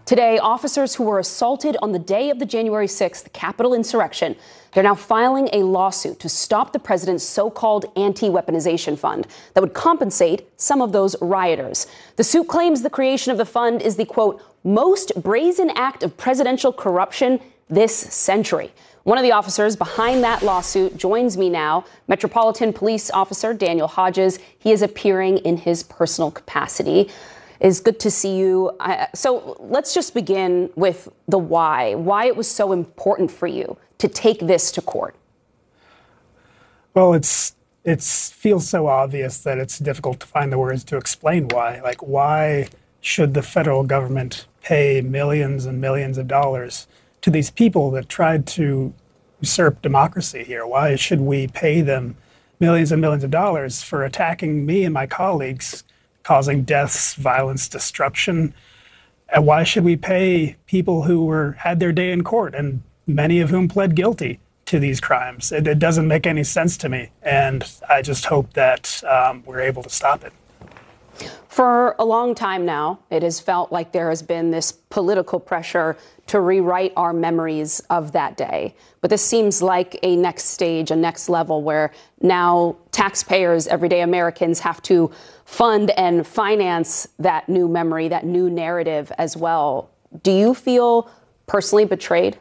Today, officers who were assaulted on the day of the January 6th Capitol insurrection, they're now filing a lawsuit to stop the president's so-called anti-weaponization fund that would compensate some of those rioters. The suit claims the creation of the fund is the, quote, most brazen act of presidential corruption this century. One of the officers behind that lawsuit joins me now, Metropolitan Police Officer Daniel Hodges. He is appearing in his personal capacity. It's good to see you. So let's just begin with the why it was so important for you to take this to court. Well, it feels so obvious that it's difficult to find the words to explain why. Like, why should the federal government pay millions and millions of dollars to these people that tried to usurp democracy here? Why should we pay them millions and millions of dollars for attacking me and my colleagues, causing deaths, violence, destruction? And why should we pay people who had their day in court, and many of whom pled guilty to these crimes? It doesn't make any sense to me, and I just hope that we're able to stop it. For a long time now, it has felt like there has been this political pressure to rewrite our memories of that day. But this seems like a next stage, a next level, where now taxpayers, everyday Americans, have to fund and finance that new memory, that new narrative as well. Do you feel personally betrayed?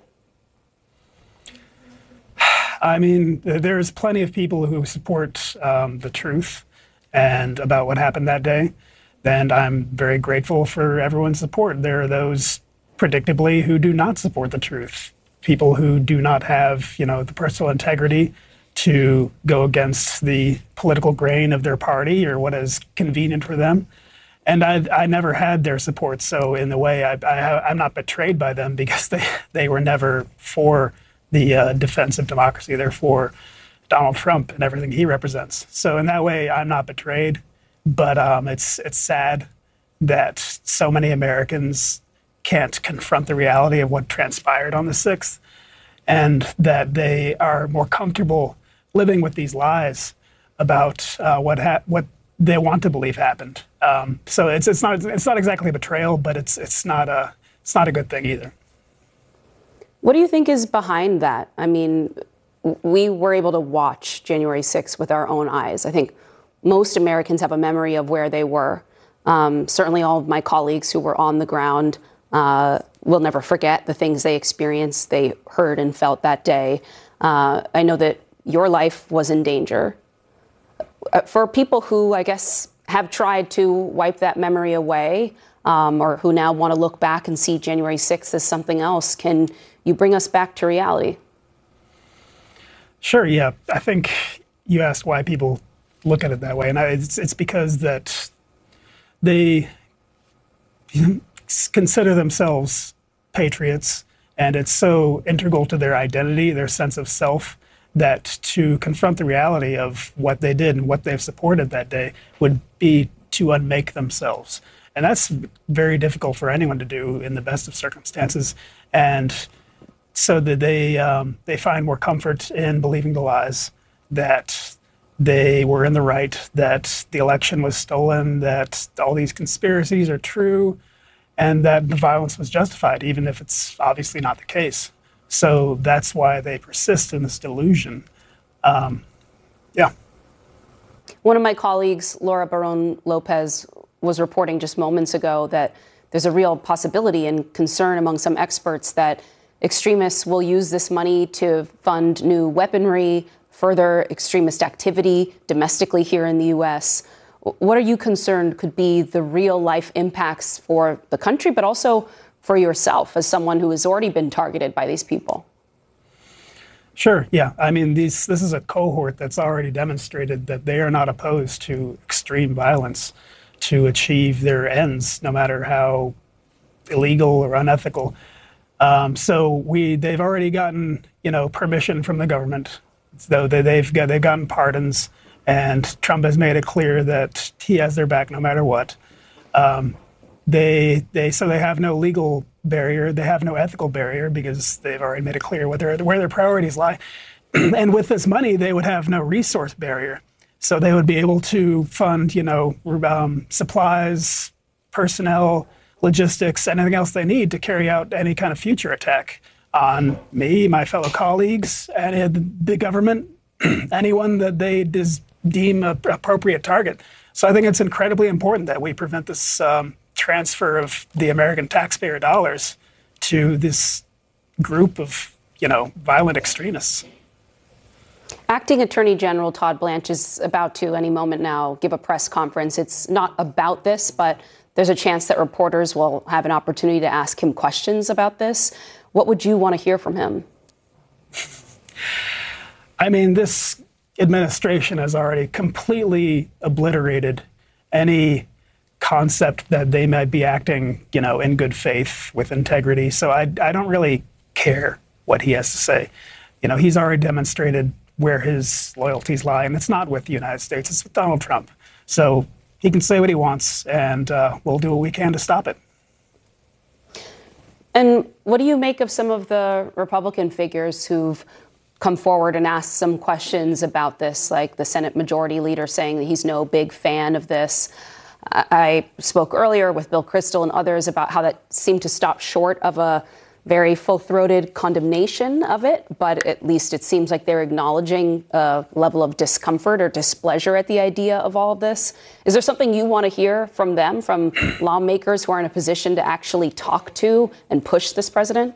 I mean, there's plenty of people who support the truth and about what happened that day, and I'm very grateful for everyone's support. There are those, predictably, who do not support the truth, people who do not have, the personal integrity to go against the political grain of their party or what is convenient for them. And I never had their support, so in a way, I'm not betrayed by them, because they were never for the defense of democracy. They're for Donald Trump and everything he represents. So in that way, I'm not betrayed. But it's sad that so many Americans can't confront the reality of what transpired on the 6th, and that they are more comfortable living with these lies about what they want to believe happened. So it's not exactly a betrayal, but it's not a good thing either. What do you think is behind that? I mean, we were able to watch January 6th with our own eyes. I think most Americans have a memory of where they were. Certainly all of my colleagues who were on the ground will never forget the things they experienced, they heard and felt that day. I know that your life was in danger. For people who, I guess, have tried to wipe that memory away, or who now want to look back and see January 6th as something else, can you bring us back to reality? Sure, yeah. I think you asked why people look at it that way, and it's because that they consider themselves patriots, and it's so integral to their identity, their sense of self, that to confront the reality of what they did and what they've supported that day would be to unmake themselves. And that's very difficult for anyone to do in the best of circumstances. And so that they find more comfort in believing the lies, that they were in the right, that the election was stolen, that all these conspiracies are true, and that the violence was justified, even if it's obviously not the case. So that's why they persist in this delusion. Yeah. One of my colleagues, Laura Barón Lopez, was reporting just moments ago that there's a real possibility and concern among some experts that extremists will use this money to fund new weaponry, further extremist activity domestically here in the U.S. What are you concerned could be the real life impacts for the country, but also for yourself as someone who has already been targeted by these people? Sure, yeah. I mean, this is a cohort that's already demonstrated that they are not opposed to extreme violence to achieve their ends, no matter how illegal or unethical. So they've already gotten, permission from the government. So they've gotten pardons, and Trump has made it clear that he has their back no matter what. They have no legal barrier, they have no ethical barrier, because they've already made it clear where their priorities lie. And with this money, they would have no resource barrier. So they would be able to fund, supplies, personnel, logistics, anything else they need to carry out any kind of future attack on me, my fellow colleagues, and the government, anyone that they deem an appropriate target. So I think it's incredibly important that we prevent this transfer of the American taxpayer dollars to this group of, violent extremists. Acting Attorney General Todd Blanche is about to, any moment now, give a press conference. It's not about this, but there's a chance that reporters will have an opportunity to ask him questions about this. What would you want to hear from him? I mean, this administration has already completely obliterated any concept that they might be acting, in good faith with integrity. So I don't really care what he has to say. He's already demonstrated where his loyalties lie, and it's not with the United States, it's with Donald Trump. So he can say what he wants, and we'll do what we can to stop it. And what do you make of some of the Republican figures who've come forward and asked some questions about this, like the Senate Majority Leader saying that he's no big fan of this? I spoke earlier with Bill Kristol and others about how that seemed to stop short of a very full-throated condemnation of it, but at least it seems like they're acknowledging a level of discomfort or displeasure at the idea of all of this. Is there something you want to hear from them, from lawmakers who are in a position to actually talk to and push this president?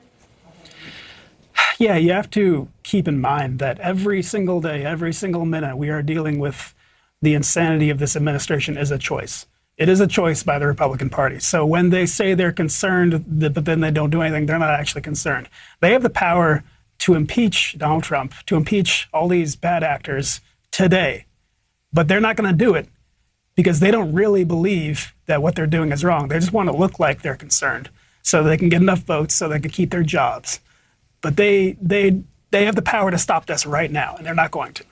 Yeah, you have to keep in mind that every single day, every single minute, we are dealing with the insanity of this administration is a choice. It is a choice by the Republican Party. So when they say they're concerned, but then they don't do anything, they're not actually concerned. They have the power to impeach Donald Trump, to impeach all these bad actors today. But they're not going to do it because they don't really believe that what they're doing is wrong. They just want to look like they're concerned so they can get enough votes so they can keep their jobs. But they have the power to stop this right now, and they're not going to.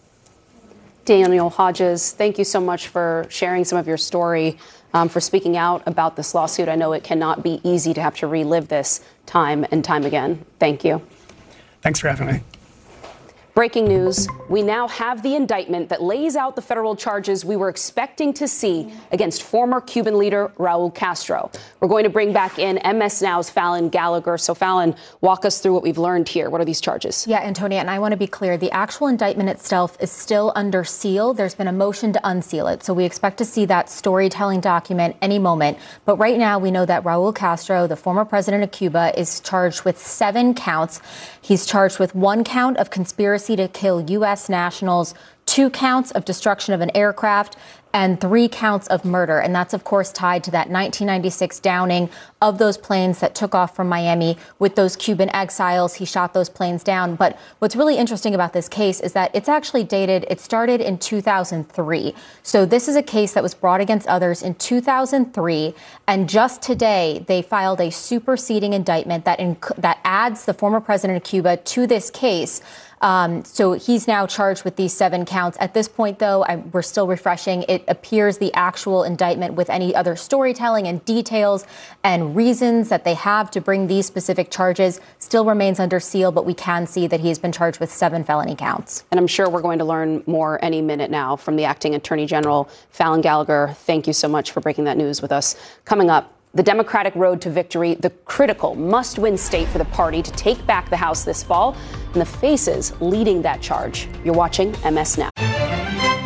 Daniel Hodges, thank you so much for sharing some of your story, for speaking out about this lawsuit. I know it cannot be easy to have to relive this time and time again. Thank you. Thanks for having me. Breaking news. We now have the indictment that lays out the federal charges we were expecting to see against former Cuban leader Raul Castro. We're going to bring back in MS Now's Fallon Gallagher. So, Fallon, walk us through what we've learned here. What are these charges? Yeah, Antonia, and I want to be clear. The actual indictment itself is still under seal. There's been a motion to unseal it. So we expect to see that storytelling document any moment. But right now, we know that Raul Castro, the former president of Cuba, is charged with 7 counts. He's charged with 1 count of conspiracy to kill U.S. nationals, 2 counts of destruction of an aircraft, and 3 counts of murder. And that's, of course, tied to that 1996 downing of those planes that took off from Miami with those Cuban exiles. He shot those planes down. But what's really interesting about this case is that it's actually dated. It started in 2003. So this is a case that was brought against others in 2003. And just today, they filed a superseding indictment that adds the former president of Cuba to this case. So he's now charged with these 7 counts. At this point, though, we're still refreshing. It appears the actual indictment with any other storytelling and details and reasons that they have to bring these specific charges still remains under seal, but we can see that he has been charged with 7 felony counts. And I'm sure we're going to learn more any minute now from the acting attorney general, Fallon Gallagher. Thank you so much for breaking that news with us. Coming up, the Democratic road to victory, the critical must-win state for the party to take back the House this fall, and the faces leading that charge. You're watching MS Now.